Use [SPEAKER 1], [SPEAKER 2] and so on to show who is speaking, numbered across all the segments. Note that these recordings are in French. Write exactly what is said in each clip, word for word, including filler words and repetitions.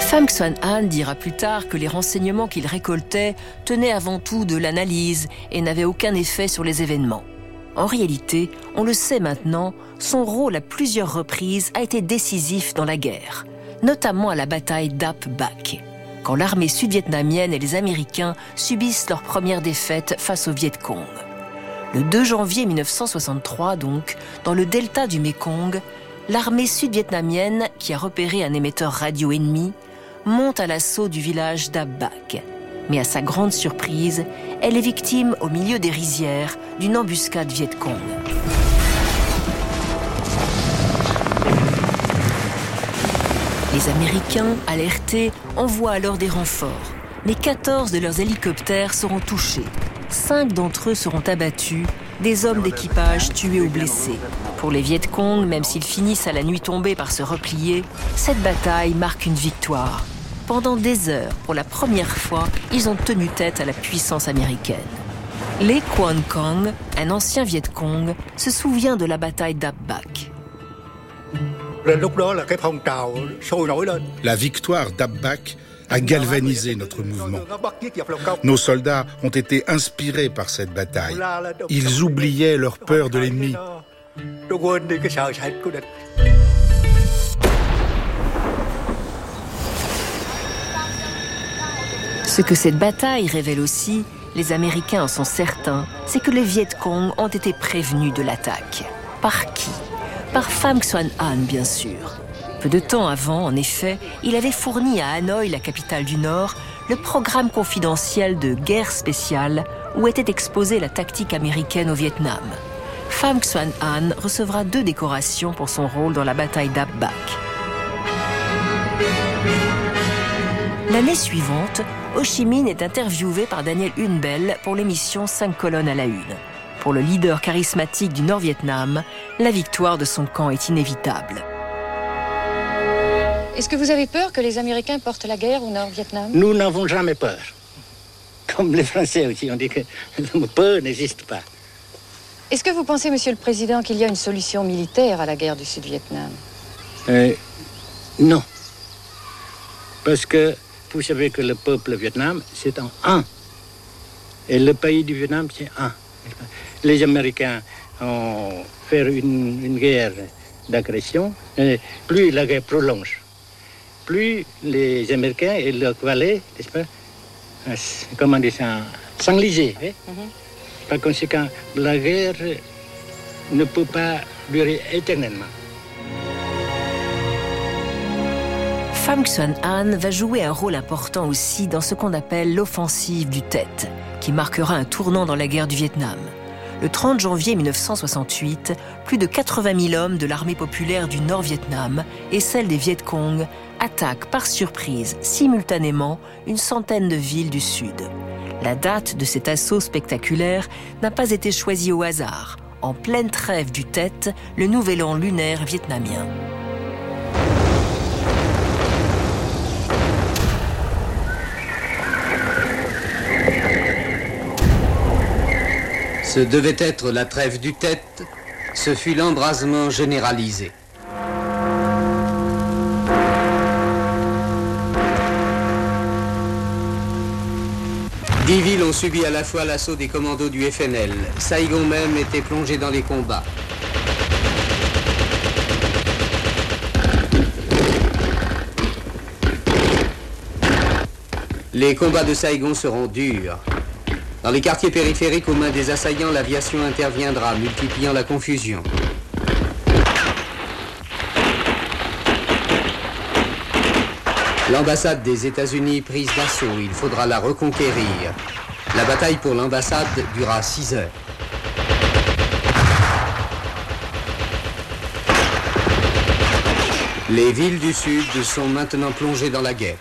[SPEAKER 1] Pham Xuan An dira plus tard que les renseignements qu'il récoltait tenaient avant tout de l'analyse et n'avaient aucun effet sur les événements. En réalité, on le sait maintenant, son rôle à plusieurs reprises a été décisif dans la guerre, notamment à la bataille d'Ap Bac, quand l'armée sud-vietnamienne et les Américains subissent leur première défaite face aux Viet Cong. Le deux janvier mille neuf cent soixante-trois, donc, dans le delta du Mékong, l'armée sud-vietnamienne, qui a repéré un émetteur radio ennemi, monte à l'assaut du village d'Ap Bac. Mais à sa grande surprise, elle est victime au milieu des rizières d'une embuscade Viet Cong. Les Américains, alertés, envoient alors des renforts. Mais quatorze de leurs hélicoptères seront touchés. Cinq d'entre eux seront abattus, des hommes d'équipage tués ou blessés. Pour les Viet Cong, même s'ils finissent à la nuit tombée par se replier, cette bataille marque une victoire. Pendant des heures, pour la première fois, ils ont tenu tête à la puissance américaine. Lê Quang Cong, un ancien Viet Cong, se souvient de la bataille d'Ap Bac.
[SPEAKER 2] La victoire d'Ap Bac a galvanisé notre mouvement. Nos soldats ont été inspirés par cette bataille. Ils oubliaient leur peur de l'ennemi.
[SPEAKER 1] Ce que cette bataille révèle aussi, les Américains en sont certains, c'est que les Viet Cong ont été prévenus de l'attaque. Par qui ? Par Pham Xuan An, bien sûr. Peu de temps avant, en effet, il avait fourni à Hanoï, la capitale du Nord, le programme confidentiel de guerre spéciale où était exposée la tactique américaine au Vietnam. Pham Xuan An recevra deux décorations pour son rôle dans la bataille d'Ap Bac. L'année suivante, Ho Chi Minh est interviewé par Daniel Hunbel pour l'émission cinq colonnes à la une. Pour le leader charismatique du Nord-Vietnam, la victoire de son camp est inévitable.
[SPEAKER 3] Est-ce que vous avez peur que les Américains portent la guerre au Nord-Vietnam ?
[SPEAKER 4] Nous n'avons jamais peur. Comme les Français aussi, on dit que la peur n'existe pas.
[SPEAKER 3] Est-ce que vous pensez, Monsieur le Président, qu'il y a une solution militaire à la guerre du Sud-Vietnam ?
[SPEAKER 4] euh, Non. Parce que vous savez que le peuple vietnam, c'est en un. Et le pays du Vietnam, c'est un. Les Américains ont fait une, une guerre d'agression. Et plus la guerre prolonge, plus les Américains et leurs valets, n'est-ce pas, comment dire ça, s'enliser. Hein? Mm-hmm. Par conséquent, la guerre ne peut pas durer éternellement.
[SPEAKER 1] Pham Xuan An va jouer un rôle important aussi dans ce qu'on appelle l'offensive du Tet, qui marquera un tournant dans la guerre du Vietnam. Le trente janvier mille neuf cent soixante-huit, plus de quatre-vingt mille hommes de l'armée populaire du Nord-Vietnam et celle des Viet Cong attaquent par surprise, simultanément, une centaine de villes du Sud. La date de cet assaut spectaculaire n'a pas été choisie au hasard. En pleine trêve du Tet, le nouvel an lunaire vietnamien.
[SPEAKER 5] Ce devait être la trêve du Tet, ce fut l'embrasement généralisé. Dix villes ont subi à la fois l'assaut des commandos du F N L. Saigon même était plongé dans les combats. Les combats de Saigon seront durs. Dans les quartiers périphériques, aux mains des assaillants, l'aviation interviendra, multipliant la confusion. L'ambassade des États-Unis prise d'assaut, il faudra la reconquérir. La bataille pour l'ambassade dura six heures. Les villes du Sud sont maintenant plongées dans la guerre.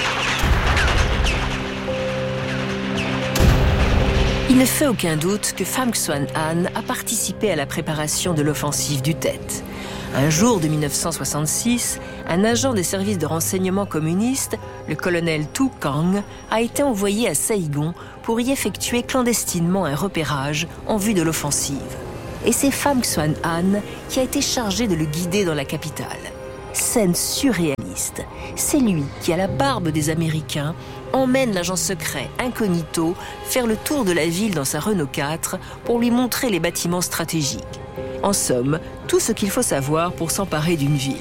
[SPEAKER 1] Il ne fait aucun doute que Pham Xuan An a participé à la préparation de l'offensive du Tet. Un jour de mille neuf cent soixante-six, un agent des services de renseignement communistes, le colonel Tu Quang, a été envoyé à Saigon pour y effectuer clandestinement un repérage en vue de l'offensive. Et c'est Pham Xuan An qui a été chargé de le guider dans la capitale. Scène surréaliste. C'est lui qui, à la barbe des Américains, emmène l'agent secret incognito faire le tour de la ville dans sa Renault quatre pour lui montrer les bâtiments stratégiques. En somme, tout ce qu'il faut savoir pour s'emparer d'une ville.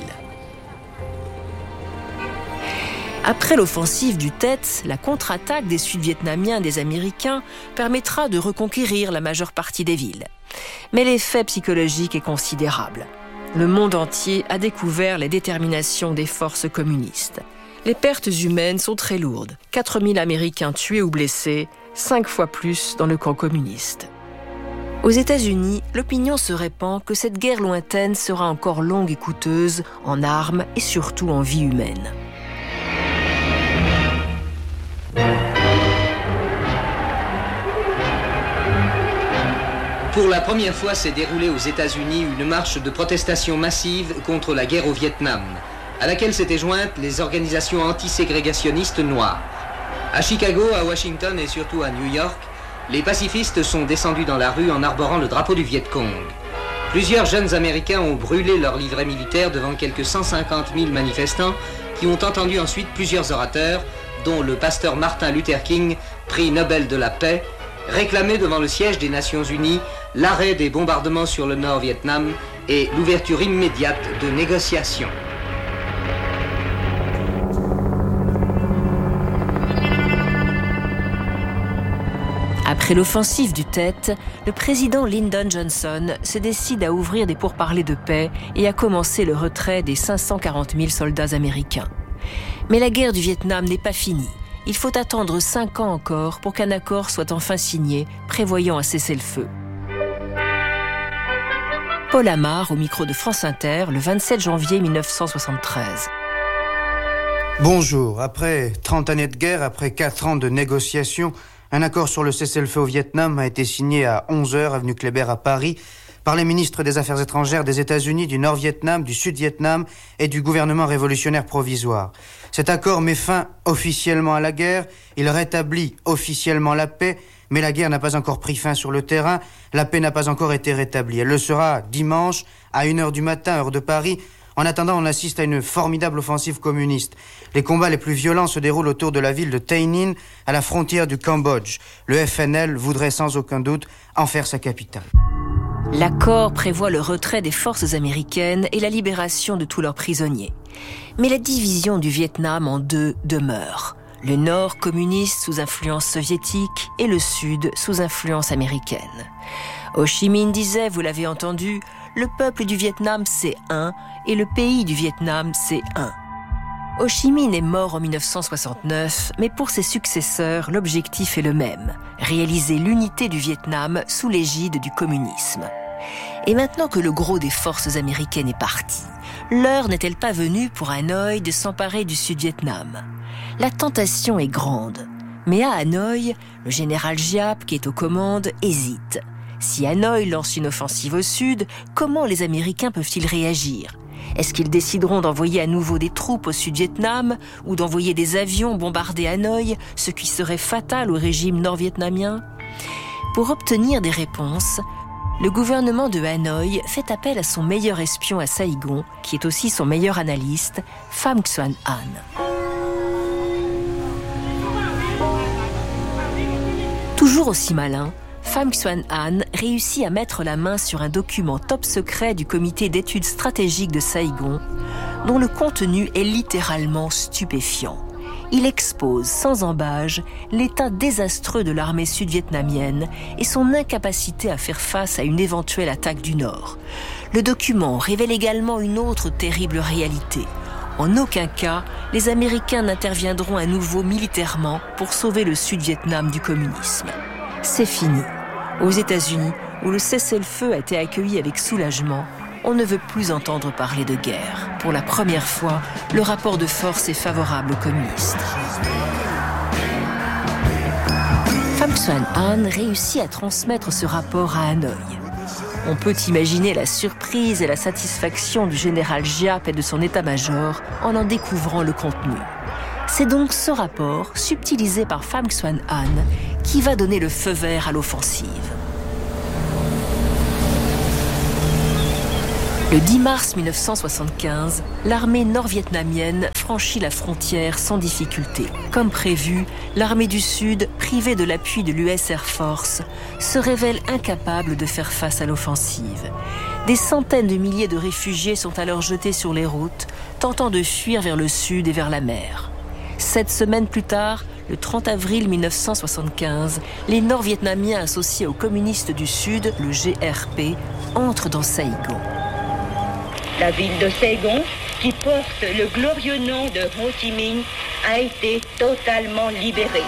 [SPEAKER 1] Après l'offensive du Tet, la contre-attaque des Sud-Vietnamiens et des Américains permettra de reconquérir la majeure partie des villes. Mais l'effet psychologique est considérable. Le monde entier a découvert la détermination des forces communistes. Les pertes humaines sont très lourdes. quatre mille Américains tués ou blessés, cinq fois plus dans le camp communiste. Aux États-Unis, l'opinion se répand que cette guerre lointaine sera encore longue et coûteuse en armes et surtout en vie humaine.
[SPEAKER 5] Pour la première fois s'est déroulée aux États-Unis une marche de protestation massive contre la guerre au Vietnam, à laquelle s'étaient jointes les organisations antiségrégationnistes noires. À Chicago, à Washington et surtout à New York, les pacifistes sont descendus dans la rue en arborant le drapeau du Viet Cong. Plusieurs jeunes Américains ont brûlé leur livret militaire devant quelques cent cinquante mille manifestants qui ont entendu ensuite plusieurs orateurs, dont le pasteur Martin Luther King, prix Nobel de la paix, réclamer devant le siège des Nations Unies l'arrêt des bombardements sur le Nord-Vietnam et l'ouverture immédiate de négociations.
[SPEAKER 1] Après l'offensive du Tet, le président Lyndon Johnson se décide à ouvrir des pourparlers de paix et à commencer le retrait des cinq cent quarante mille soldats américains. Mais la guerre du Vietnam n'est pas finie. Il faut attendre cinq ans encore pour qu'un accord soit enfin signé, prévoyant un cessez-le-feu. Paul Amar, au micro de France Inter, le vingt-sept janvier mille neuf cent soixante-treize.
[SPEAKER 6] Bonjour. Après trente années de guerre, après quatre ans de négociations, un accord sur le cessez-le-feu au Vietnam a été signé à onze heures, avenue Kléber à Paris, par les ministres des Affaires étrangères des États-Unis, du Nord-Vietnam, du Sud-Vietnam et du gouvernement révolutionnaire provisoire. Cet accord met fin officiellement à la guerre, il rétablit officiellement la paix, mais la guerre n'a pas encore pris fin sur le terrain, la paix n'a pas encore été rétablie. Elle le sera dimanche, à une heure du matin, heure de Paris. En attendant, on assiste à une formidable offensive communiste. Les combats les plus violents se déroulent autour de la ville de Tay Ninh, à la frontière du Cambodge. Le F N L voudrait sans aucun doute en faire sa capitale.
[SPEAKER 1] L'accord prévoit le retrait des forces américaines et la libération de tous leurs prisonniers. Mais la division du Vietnam en deux demeure. Le Nord communiste sous influence soviétique et le Sud sous influence américaine. Ho Chi Minh disait, vous l'avez entendu, le peuple du Vietnam c'est un et le pays du Vietnam c'est un. Ho Chi Minh est mort en mille neuf cent soixante-neuf, mais pour ses successeurs, l'objectif est le même, réaliser l'unité du Vietnam sous l'égide du communisme. Et maintenant que le gros des forces américaines est parti, l'heure n'est-elle pas venue pour Hanoï de s'emparer du Sud-Vietnam ? La tentation est grande, mais à Hanoï, le général Giap, qui est aux commandes, hésite. Si Hanoï lance une offensive au sud, comment les Américains peuvent-ils réagir ? Est-ce qu'ils décideront d'envoyer à nouveau des troupes au Sud-Vietnam ou d'envoyer des avions bombarder Hanoï, ce qui serait fatal au régime nord-vietnamien ? Pour obtenir des réponses, le gouvernement de Hanoï fait appel à son meilleur espion à Saïgon, qui est aussi son meilleur analyste, Pham Xuan Han. Toujours aussi malin, Pham Xuan Han réussit à mettre la main sur un document top secret du comité d'études stratégiques de Saïgon, dont le contenu est littéralement stupéfiant. Il expose sans embâge l'état désastreux de l'armée sud-vietnamienne et son incapacité à faire face à une éventuelle attaque du Nord. Le document révèle également une autre terrible réalité. En aucun cas, les Américains n'interviendront à nouveau militairement pour sauver le Sud-Vietnam du communisme. C'est fini. Aux États-Unis, où le cessez-le-feu a été accueilli avec soulagement, on ne veut plus entendre parler de guerre. Pour la première fois, le rapport de force est favorable aux communistes. Pham Xuan Han réussit à transmettre ce rapport à Hanoï. On peut imaginer la surprise et la satisfaction du général Giap et de son état-major en en découvrant le contenu. C'est donc ce rapport, subtilisé par Pham Xuan Han, qui va donner le feu vert à l'offensive. Le dix mars mille neuf cent soixante-quinze, l'armée nord-vietnamienne franchit la frontière sans difficulté. Comme prévu, l'armée du Sud, privée de l'appui de l'U S Air Force, se révèle incapable de faire face à l'offensive. Des centaines de milliers de réfugiés sont alors jetés sur les routes, tentant de fuir vers le sud et vers la mer. Sept semaines plus tard, le trente avril mille neuf cent soixante-quinze, les Nord-Vietnamiens associés aux communistes du Sud, le G R P, entrent dans Saigon.
[SPEAKER 7] La ville de Saigon, qui porte le glorieux nom de Ho Chi Minh, a été totalement libérée.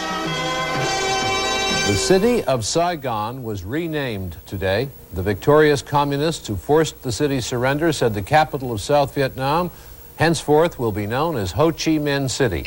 [SPEAKER 8] The city of Saigon was renamed today. The victorious communists who forced the city's surrender said the capital of South Vietnam henceforth will be known as Ho Chi Minh City.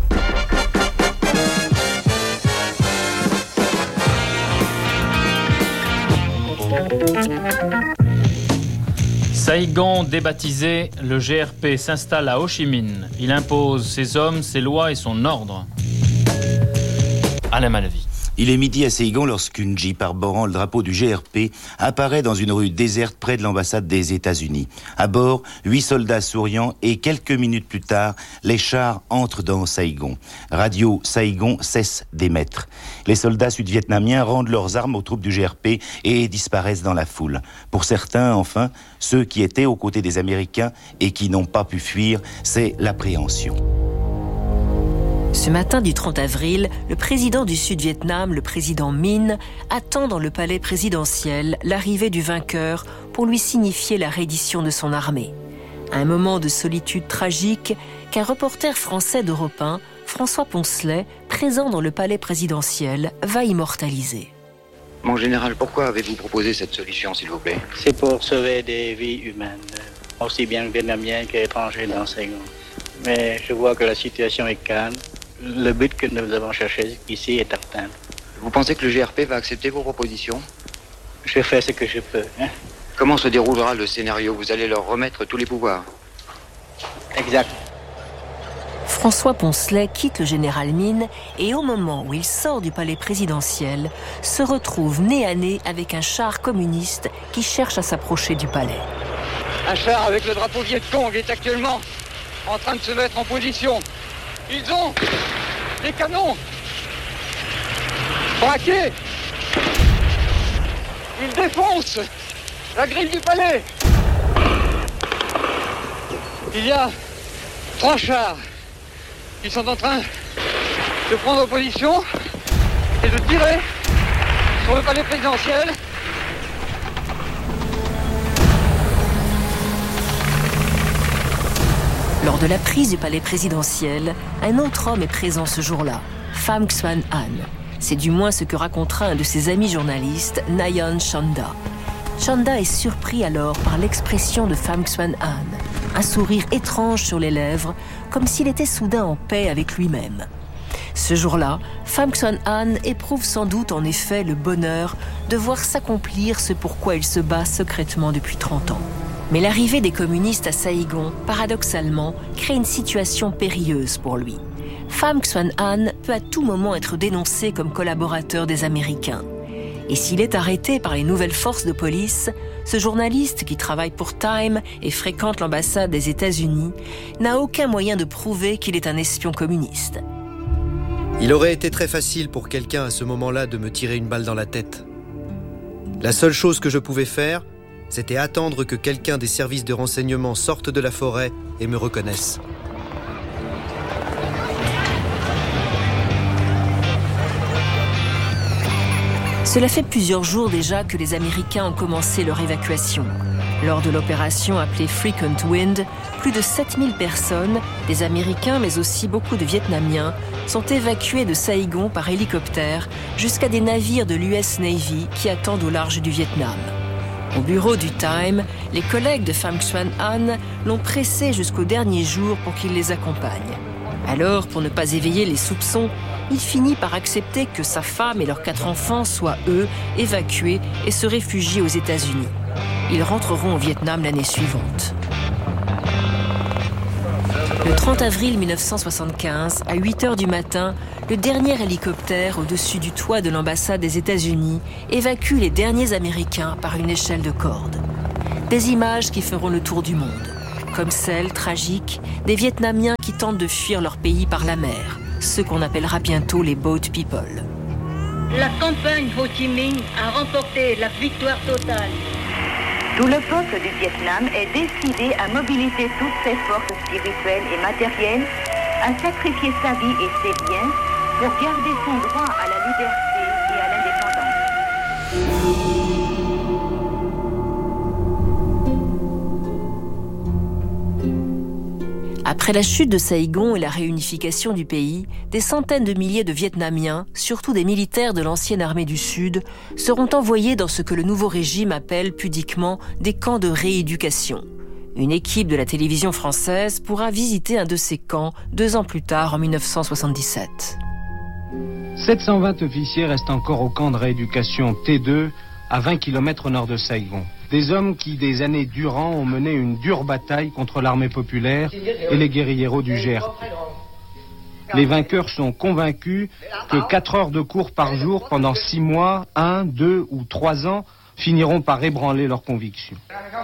[SPEAKER 9] Saigon débaptisé, le G R P s'installe à Ho Chi Minh. Il impose ses hommes, ses lois et son ordre. Alain Malavie.
[SPEAKER 10] Il est midi à Saigon lorsqu'une Jeep arborant le drapeau du G R P apparaît dans une rue déserte près de l'ambassade des États-Unis. À bord, huit soldats souriants et quelques minutes plus tard, les chars entrent dans Saigon. Radio Saigon cesse d'émettre. Les soldats sud-vietnamiens rendent leurs armes aux troupes du G R P et disparaissent dans la foule. Pour certains, enfin, ceux qui étaient aux côtés des Américains et qui n'ont pas pu fuir, c'est l'appréhension.
[SPEAKER 1] Ce matin du trente avril, le président du Sud-Vietnam, le président Minh, attend dans le palais présidentiel l'arrivée du vainqueur pour lui signifier la reddition de son armée. Un moment de solitude tragique qu'un reporter français d'Europe un, François Poncelet, présent dans le palais présidentiel, va immortaliser.
[SPEAKER 11] Mon général, pourquoi avez-vous proposé cette solution, s'il vous plaît ?
[SPEAKER 4] C'est pour sauver des vies humaines, aussi bien vietnamiens qu'étrangers dans Saigon. Mais je vois que la situation est calme. Le but que nous avons cherché ici est atteint.
[SPEAKER 11] Vous pensez que le G R P va accepter vos propositions ?
[SPEAKER 4] Je fais ce que je peux. Hein?
[SPEAKER 11] Comment se déroulera le scénario ? Vous allez leur remettre tous les pouvoirs ?
[SPEAKER 4] Exact.
[SPEAKER 1] François Poncelet quitte le général Minh et au moment où il sort du palais présidentiel, se retrouve nez à nez avec un char communiste qui cherche à s'approcher du palais.
[SPEAKER 12] Un char avec le drapeau Viet Cong est actuellement en train de se mettre en position. Ils ont des canons braqués. Ils défoncent la grille du palais. Il y a trois chars qui sont en train de prendre position et de tirer sur le palais présidentiel.
[SPEAKER 1] Lors de la prise du palais présidentiel, un autre homme est présent ce jour-là, Pham Xuan An. C'est du moins ce que racontera un de ses amis journalistes, Nayeon Chanda. Chanda est surpris alors par l'expression de Pham Xuan An, un sourire étrange sur les lèvres, comme s'il était soudain en paix avec lui-même. Ce jour-là, Pham Xuan An éprouve sans doute en effet le bonheur de voir s'accomplir ce pourquoi il se bat secrètement depuis trente ans. Mais l'arrivée des communistes à Saigon, paradoxalement, crée une situation périlleuse pour lui. Pham Xuan An peut à tout moment être dénoncé comme collaborateur des Américains. Et s'il est arrêté par les nouvelles forces de police, ce journaliste qui travaille pour Time et fréquente l'ambassade des États-Unis n'a aucun moyen de prouver qu'il est un espion communiste.
[SPEAKER 13] Il aurait été très facile pour quelqu'un à ce moment-là de me tirer une balle dans la tête. La seule chose que je pouvais faire, c'était attendre que quelqu'un des services de renseignement sorte de la forêt et me reconnaisse.
[SPEAKER 1] Cela fait plusieurs jours déjà que les Américains ont commencé leur évacuation. Lors de l'opération appelée Frequent Wind, plus de sept mille personnes, des Américains mais aussi beaucoup de Vietnamiens, sont évacués de Saigon par hélicoptère jusqu'à des navires de l'U S Navy qui attendent au large du Vietnam. Au bureau du Time, les collègues de Pham Xuan An l'ont pressé jusqu'au dernier jour pour qu'il les accompagne. Alors, pour ne pas éveiller les soupçons, il finit par accepter que sa femme et leurs quatre enfants soient, eux, évacués et se réfugient aux États-Unis. Ils rentreront au Vietnam l'année suivante. Le trente avril mille neuf cent soixante-quinze, à huit heures du matin, le dernier hélicoptère au-dessus du toit de l'ambassade des États-Unis évacue les derniers Américains par une échelle de corde. Des images qui feront le tour du monde, comme celle, tragique, des Vietnamiens qui tentent de fuir leur pays par la mer, ceux qu'on appellera bientôt les boat people.
[SPEAKER 7] La campagne Ho Chi Minh a remporté la victoire totale.
[SPEAKER 14] Tout le peuple du Vietnam est décidé à mobiliser toutes ses forces spirituelles et matérielles, à sacrifier sa vie et ses biens pour garder son droit à la liberté et à l'indépendance.
[SPEAKER 1] Après la chute de Saigon et la réunification du pays, des centaines de milliers de Vietnamiens, surtout des militaires de l'ancienne armée du Sud, seront envoyés dans ce que le nouveau régime appelle pudiquement des camps de rééducation. Une équipe de la télévision française pourra visiter un de ces camps deux ans plus tard, en mille neuf cent soixante-dix-sept.
[SPEAKER 15] sept cent vingt officiers restent encore au camp de rééducation T deux, à vingt kilomètres au nord de Saigon. Des hommes qui, des années durant, ont mené une dure bataille contre l'armée populaire et les guérilleros du G R P. Les vainqueurs sont convaincus que quatre heures de cours par jour pendant six mois, un, deux ou trois ans finiront par ébranler leurs convictions.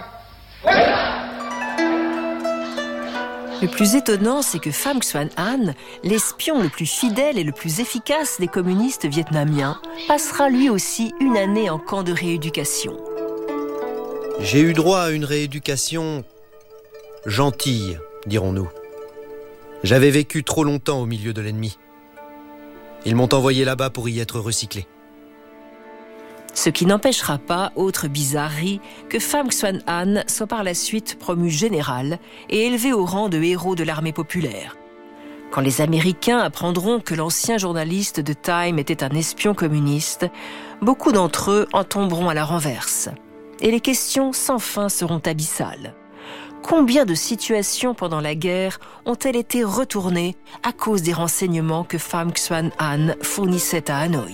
[SPEAKER 1] Le plus étonnant, c'est que Pham Xuan An, l'espion le plus fidèle et le plus efficace des communistes vietnamiens, passera lui aussi une année en camp de rééducation.
[SPEAKER 13] J'ai eu droit à une rééducation gentille, dirons-nous. J'avais vécu trop longtemps au milieu de l'ennemi. Ils m'ont envoyé là-bas pour y être recyclé.
[SPEAKER 1] Ce qui n'empêchera pas, autre bizarrerie, que Pham Xuan An soit par la suite promu général et élevé au rang de héros de l'armée populaire. Quand les Américains apprendront que l'ancien journaliste de Time était un espion communiste, beaucoup d'entre eux en tomberont à la renverse. Et les questions sans fin seront abyssales. Combien de situations pendant la guerre ont-elles été retournées à cause des renseignements que Pham Xuan An fournissait à Hanoï ?